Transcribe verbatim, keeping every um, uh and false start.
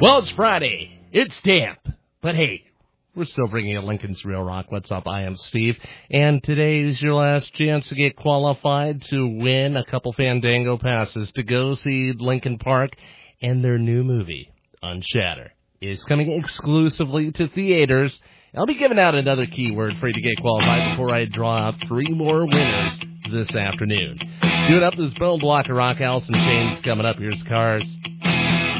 Well, it's Friday. It's damp. But hey, we're still bringing you Lincoln's Real Rock. What's up? I am Steve. And today's your last chance to get qualified to win a couple Fandango passes to go see Lincoln Park. And their new movie, Unshatter, is coming exclusively to theaters. I'll be giving out another keyword for you to get qualified before I draw out three more winners this afternoon. Do it up this Bone Block of Rock, Alice in Chains coming up. Here's Cars.